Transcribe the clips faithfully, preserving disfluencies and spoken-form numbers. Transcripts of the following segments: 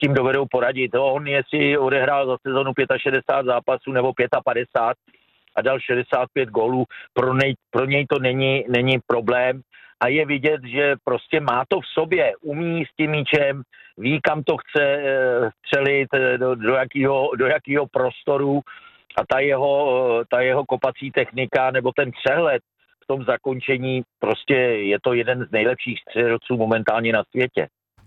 tím dovedou poradit. On jestli odehrál za sezonu šedesát pět zápasů nebo padesát pět a dal šedesát pět gólů, pro něj, pro něj to není, není problém. A je vidět, že prostě má to v sobě, umí s tím míčem, ví, kam to chce střelit, do, do, jakýho, do jakýho prostoru a ta jeho, ta jeho kopací technika nebo ten přehled v tom zakončení, prostě je to jeden z nejlepších střelců momentálně na světě.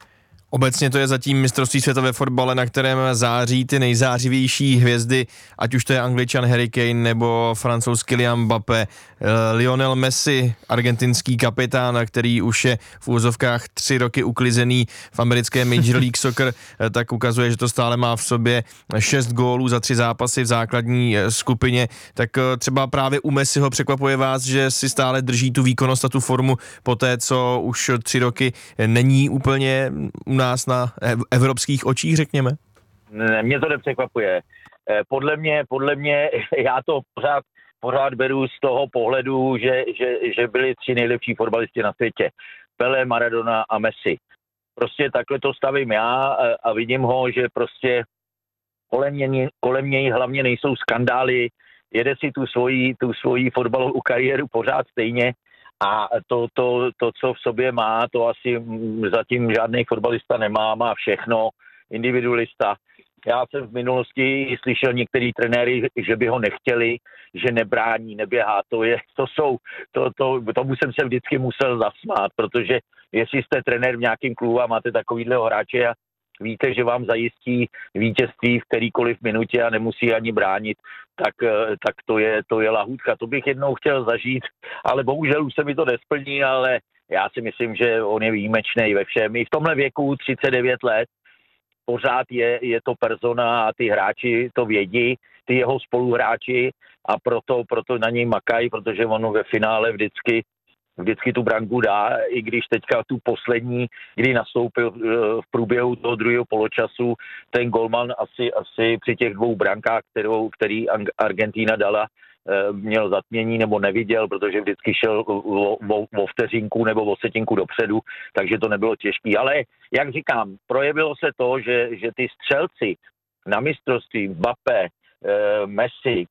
Obecně to je zatím mistrovství světa ve fotbale, na kterém září ty nejzářivější hvězdy, ať už to je Angličan Harry Kane nebo Francouz Kylian Mbappé, Lionel Messi, argentinský kapitán, který už je v úvozovkách tři roky uklizený v americké Major League Soccer, tak ukazuje, že to stále má v sobě šest gólů za tři zápasy v základní skupině. Tak třeba právě u Messiho překvapuje vás, že si stále drží tu výkonnost a tu formu po té, co už tři roky není úplně u nás na evropských očích, řekněme? Ne, mě to nepřekvapuje. Podle mě, podle mě, já to pořád, pořád beru z toho pohledu, že, že, že byli tři nejlepší fotbalisti na světě. Pelé, Maradona a Messi. Prostě takhle to stavím já a vidím ho, že prostě kolem něj, kolem něj hlavně nejsou skandály, jede si tu svoji, tu svoji fotbalovou kariéru pořád stejně. A to, to, to, co v sobě má, to asi zatím žádný fotbalista nemá, má všechno, individualista. Já jsem v minulosti slyšel některý trenéry, že by ho nechtěli, že nebrání, neběhá. To je, to jsou, to, to, tomu jsem se vždycky musel zasmát, protože jestli jste trenér v nějakém klubu a máte takovýhleho hráče a víte, že vám zajistí vítězství v kterýkoliv minutě a nemusí ani bránit, tak, tak to, je, to je lahůdka. To bych jednou chtěl zažít, ale bohužel už se mi to nesplní, ale já si myslím, že on je výjimečný ve všem. I v tomhle věku třicet devět let pořád je, je to persona a ty hráči to vědí, ty jeho spoluhráči a proto, proto na něj makají, protože on ve finále vždycky vždycky tu branku dá, i když teďka tu poslední, kdy nastoupil v průběhu toho druhého poločasu, ten golman asi, asi při těch dvou brankách, kterou, který Argentína dala, měl zatmění nebo neviděl, protože vždycky šel o, o, o vteřinku nebo o setinku dopředu, takže to nebylo těžký. Ale jak říkám, projevilo se to, že, že ty střelci na mistrovství Mbappé, Messi,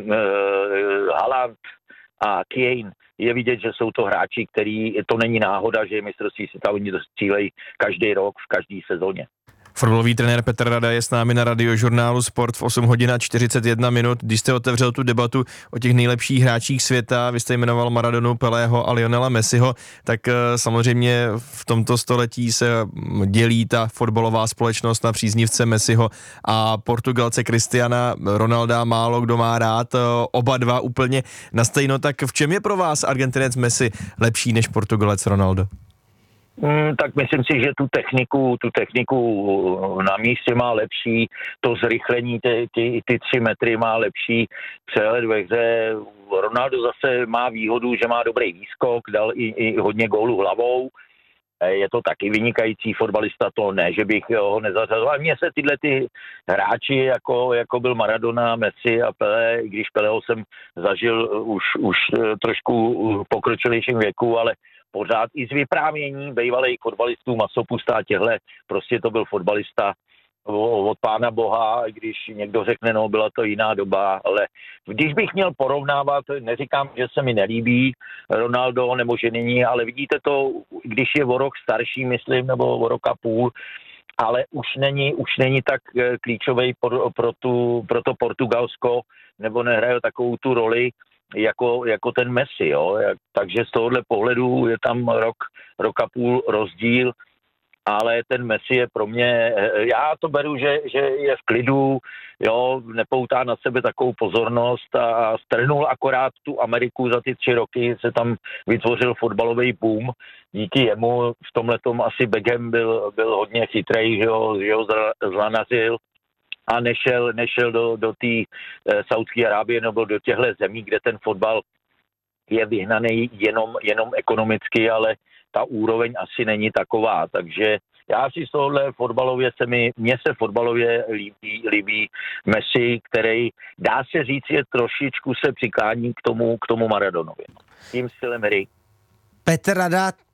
Haaland a Kane, je vidět, že jsou to hráči, který, to není náhoda, že je mistrovství světa, oni to střílejí každý rok v každé sezóně. Fotbalový trenér Petr Rada je s námi na Radiožurnálu Sport v osm hodin a čtyřicet jedna minut. Když jste otevřel tu debatu o těch nejlepších hráčích světa, vy jste jmenoval Maradonu, Pelého a Lionela Messiho, tak samozřejmě v tomto století se dělí ta fotbalová společnost na příznivce Messiho a Portugalce Cristiana Ronalda. Málo kdo má rád, oba dva úplně nastejno. Tak v čem je pro vás Argentinec Messi lepší než Portugalec Ronaldo? Hmm, tak myslím si, že tu techniku, tu techniku na místě má lepší, to zrychlení, ty, ty, ty tři metry má lepší přehled ve hře. Ronaldo zase má výhodu, že má dobrý výskok, dal i, i hodně gólů hlavou. Je to taky vynikající fotbalista, to ne, že bych ho nezařazoval. Mně se tyhle ty hráči, jako, jako byl Maradona, Messi a Pelé, když Pelého jsem zažil už, už trošku v pokročilejším věku, ale pořád i z vyprávění bývalých fotbalistů, Masopustá těhle, prostě to byl fotbalista od Pána Boha, když někdo řekne, no byla to jiná doba, ale když bych měl porovnávat, neříkám, že se mi nelíbí Ronaldo nebo že není, ale vidíte to, když je o rok starší, myslím, nebo o rok a půl, ale už není, už není tak klíčový pro, pro, tu, pro to Portugalsko, nebo nehraje takovou tu roli, jako, jako ten Messi, jo. Takže z tohohle pohledu je tam rok, rok a půl rozdíl, ale ten Messi je pro mě, já to beru, že, že je v klidu, jo, nepoutá na sebe takovou pozornost a strhnul akorát tu Ameriku za ty tři roky, se tam vytvořil fotbalový boom, díky jemu v tomhletom asi Beckham byl, byl hodně chytrej, že ho, že ho zlanařil a nešel, nešel do, do té e, Saudské Arábie nebo do těchto zemí, kde ten fotbal je vyhnaný jenom, jenom ekonomicky, ale ta úroveň asi není taková. Takže já si z tohohle fotbalově se mi, mně se fotbalově líbí, líbí Messi, který dá se říct, je trošičku se přiklání k tomu, k tomu Maradonovi. Tím stylem hry. Petr Rada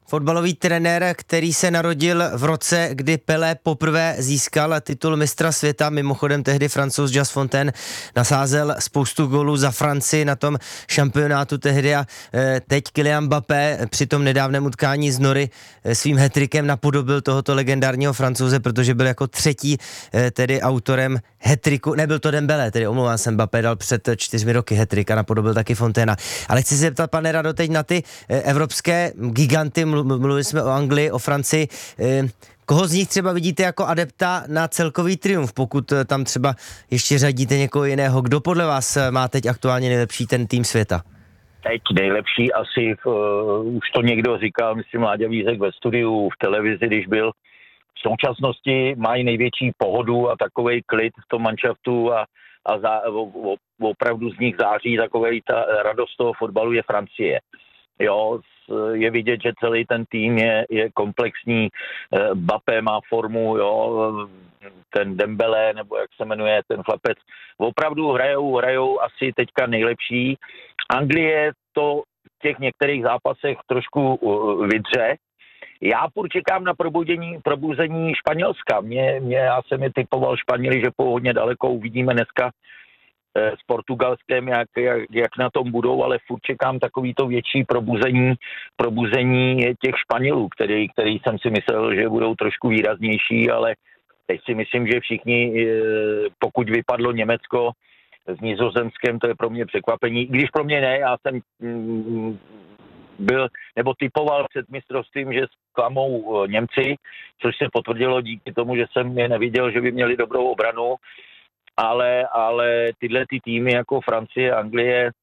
Fotbalový trenér, který se narodil v roce, kdy Pelé poprvé získal titul mistra světa. Mimochodem tehdy Francouz Just Fontaine nasázel spoustu gólů za Francii na tom šampionátu tehdy a teď Kylian Mbappé při tom nedávném utkání z Nory svým hat-trickem napodobil tohoto legendárního Francouze, protože byl jako třetí tedy autorem hat-tricku. Nebyl to Dembélé, tedy omlouvám se, Mbappé dal před čtyřmi roky hat-trick a napodobil taky Fontaina. Ale chci se zeptat, pane Rado, teď na ty evropské giganty, mluvili jsme o Anglii, o Francii. Koho z nich třeba vidíte jako adepta na celkový triumf, pokud tam třeba ještě řadíte někoho jiného? Kdo podle vás má teď aktuálně nejlepší ten tým světa? Teď nejlepší asi, uh, už to někdo říkal, myslím Láďa Vízek ve studiu, v televizi, když byl. V současnosti mají největší pohodu a takovej klid v tom manšaftu a, a za, o, opravdu z nich září takovej ta radost toho fotbalu je Francie. Jo, je vidět, že celý ten tým je, je komplexní, Mbappé má formu, jo, ten Dembélé, nebo jak se jmenuje, ten chlapec, opravdu hrajou, hrajou asi teďka nejlepší. Anglie to v těch některých zápasech trošku vydře. Já furt čekám na probudění, probuzení Španělska. Mě, mě, já jsem je typoval Španěli, že po hodně daleko uvidíme dneska s Portugalském, jak, jak, jak na tom budou, ale furt čekám takovýto větší probuzení, probuzení těch Španělů, který, který jsem si myslel, že budou trošku výraznější, ale teď si myslím, že všichni, pokud vypadlo Německo s Nizozemskem, to je pro mě překvapení, když pro mě ne, já jsem mm, byl, nebo typoval před mistrovstvím, že zklamou Němci, což se potvrdilo díky tomu, že jsem je neviděl, že by měli dobrou obranu, ale, ale tyhle ty týmy jako Francie, Anglie,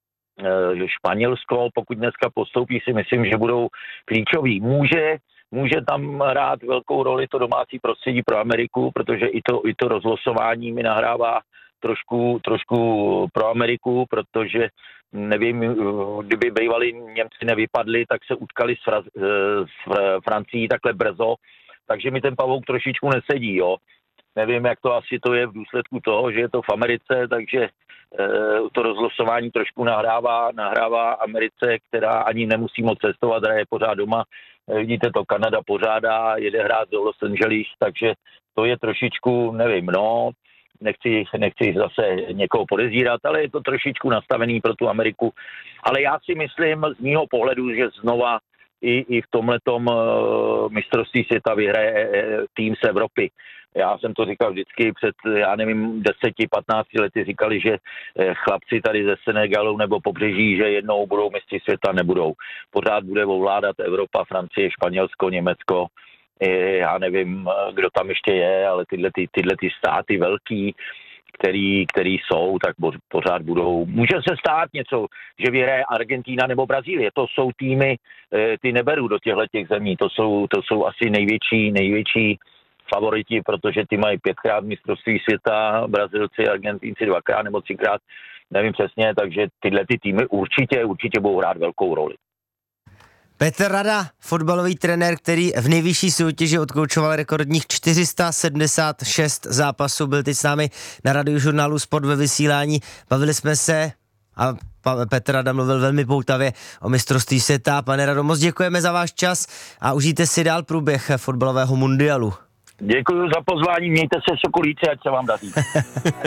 Španělsko, pokud dneska postoupí, si myslím, že budou klíčoví. Může, může tam hrát velkou roli to domácí prostředí pro Ameriku, protože i to, i to rozlosování mi nahrává trošku, trošku pro Ameriku, protože nevím, kdyby bývali Němci nevypadli, tak se utkali s, Fra- s Francií takhle brzo, takže mi ten pavouk trošičku nesedí, jo. Nevím, jak to asi to je v důsledku toho, že je to v Americe, takže e, to rozlosování trošku nahrává, nahrává Americe, která ani nemusí moc cestovat, hraje pořád doma. E, vidíte to, Kanada pořádá, jede hrát do Los Angeles, takže to je trošičku, nevím, no, nechci, nechci zase někoho podezírat, ale je to trošičku nastavený pro tu Ameriku. Ale já si myslím z mýho pohledu, že znova i, i v tomhletom uh, mistrovství světa vyhraje uh, tým z Evropy. Já jsem to říkal vždycky před, já nevím, deseti, patnácti lety říkali, že uh, chlapci tady ze Senegalu nebo pobřeží, že jednou budou mistři světa, nebudou. Pořád bude ovládat Evropa, Francie, Španělsko, Německo. Já nevím, kdo tam ještě je, ale tyhle, ty, tyhle ty státy velký, který, který jsou, tak pořád budou. Může se stát něco, že vyhraje Argentína nebo Brazílie. To jsou týmy, ty neberu do těchto těch zemí. To jsou, to jsou asi největší, největší favoriti, protože ty mají pětkrát mistrovství světa, Brazilci, Argentínci dvakrát nebo třikrát, nevím přesně, takže tyhle ty týmy určitě, určitě budou hrát velkou roli. Petr Rada, fotbalový trenér, který v nejvyšší soutěži odkoučoval rekordních čtyři sta sedmdesát šest zápasů, byl teď s námi na Radiožurnálu Sport ve vysílání. Bavili jsme se a Petr Rada mluvil velmi poutavě o mistrovství světa. Pane Rado, moc děkujeme za váš čas a užijte si dál průběh fotbalového mundialu. Děkuji za pozvání, mějte se sokolíci, ať se vám daří.